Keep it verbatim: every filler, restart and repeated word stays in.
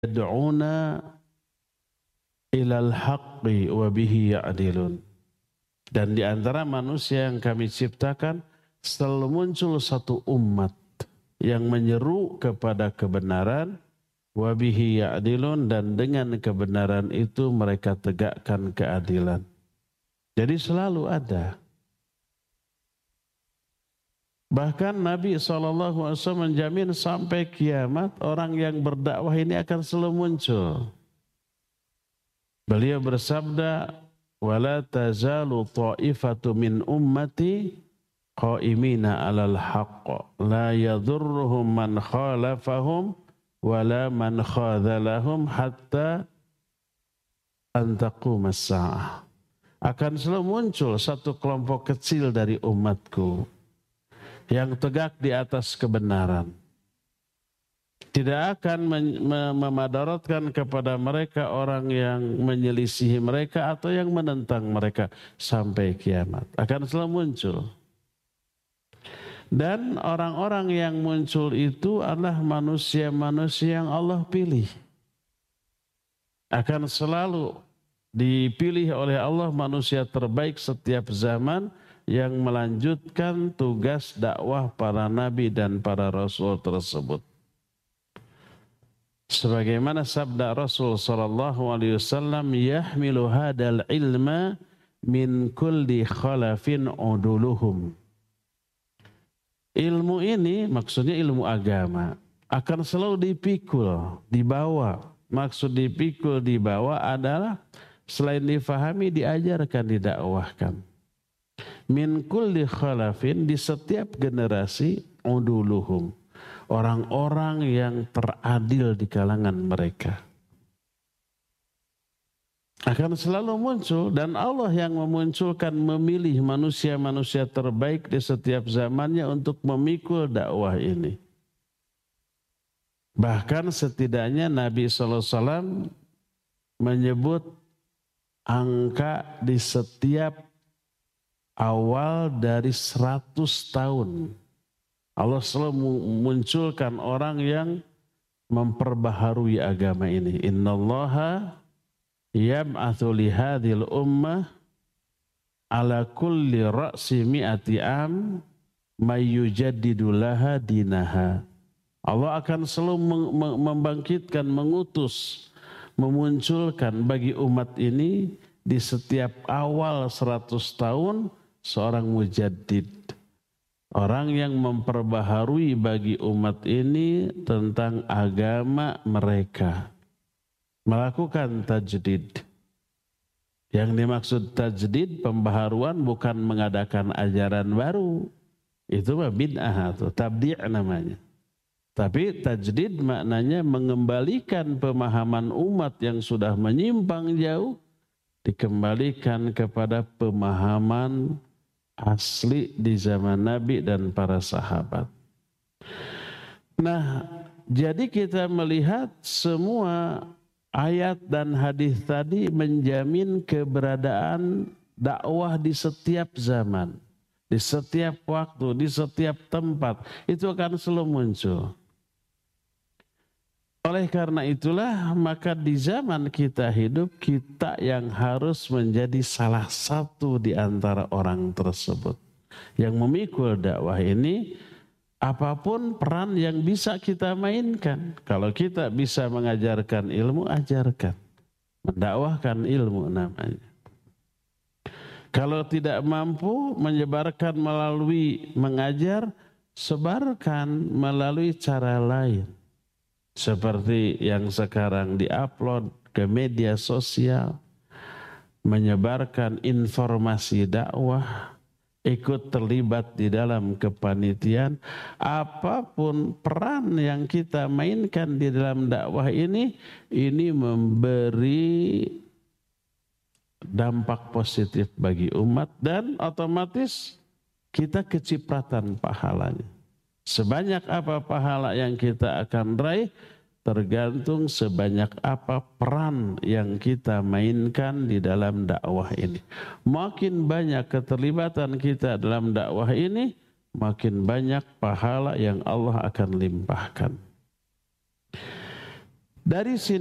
yad'una ilal haqqi wa bihi ya'dilun. Dan di antara manusia yang kami ciptakan selalu muncul satu umat yang menyeru kepada kebenaran, wa bihi ya'dilun, dan dengan kebenaran itu mereka tegakkan keadilan. Jadi selalu ada. Bahkan Nabi shallallahu alaihi wasallam menjamin sampai kiamat orang yang berdakwah ini akan selalu muncul. Beliau bersabda, wala tazalu ta'ifatu min ummati qa'imina 'alal haqq la yadhurruhum man khalafahum wala man khadhalahum hatta an taqumas saah. Akan selalu muncul satu kelompok kecil dari umatku yang tegak di atas kebenaran. Tidak akan memadaratkan kepada mereka orang yang menyelisihi mereka atau yang menentang mereka sampai kiamat. Akan selalu muncul. Dan orang-orang yang muncul itu adalah manusia-manusia yang Allah pilih. Akan selalu dipilih oleh Allah manusia terbaik setiap zaman yang melanjutkan tugas dakwah para nabi dan para rasul tersebut. Sebagaimana sabda Rasul sallallahu alaihi wasallam, yahmilu hadal ilma min kulli khalafin uduluhum. Ilmu ini maksudnya ilmu agama akan selalu dipikul, dibawa. Maksud dipikul, dibawa adalah selain difahami, diajarkan, didakwahkan. Min kulli khalafin, di setiap generasi, uduluhum, orang-orang yang teradil di kalangan mereka. Akan selalu muncul, dan Allah yang memunculkan, memilih manusia-manusia terbaik di setiap zamannya untuk memikul dakwah ini. Bahkan setidaknya Nabi shallallahu alaihi wasallam menyebut angka di setiap awal dari seratus tahun. Allah selalu munculkan orang yang memperbaharui agama ini. Innallaha yab'atsu li hadhil ummah ala kulli ra'si mi'ati am may yujaddidu laha dinaha. Allah akan selalu membangkitkan, mengutus, memunculkan bagi umat ini di setiap awal seratus tahun seorang mujaddid. Orang yang memperbaharui bagi umat ini tentang agama mereka. Melakukan tajdid. Yang dimaksud tajdid, pembaharuan, bukan mengadakan ajaran baru. Itu mah bid'ah atau tabdi' namanya. Tapi tajdid maknanya mengembalikan pemahaman umat yang sudah menyimpang jauh, dikembalikan kepada pemahaman asli di zaman Nabi dan para sahabat. Nah, jadi kita melihat semua ayat dan hadis tadi menjamin keberadaan dakwah di setiap zaman, di setiap waktu, di setiap tempat. Itu akan selalu muncul. Oleh karena itulah maka di zaman kita hidup, kita yang harus menjadi salah satu di antara orang tersebut yang memikul dakwah ini. Apapun peran yang bisa kita mainkan. Kalau kita bisa mengajarkan ilmu, ajarkan. Mendakwahkan ilmu namanya. Kalau tidak mampu menyebarkan melalui mengajar, sebarkan melalui cara lain. Seperti yang sekarang diupload ke media sosial, menyebarkan informasi dakwah, ikut terlibat di dalam kepanitiaan. Apapun peran yang kita mainkan di dalam dakwah ini, ini memberi dampak positif bagi umat dan otomatis kita kecipratan pahalanya. Sebanyak apa pahala yang kita akan raih tergantung sebanyak apa peran yang kita mainkan di dalam dakwah ini. Makin banyak keterlibatan kita dalam dakwah ini, makin banyak pahala yang Allah akan limpahkan. Dari sini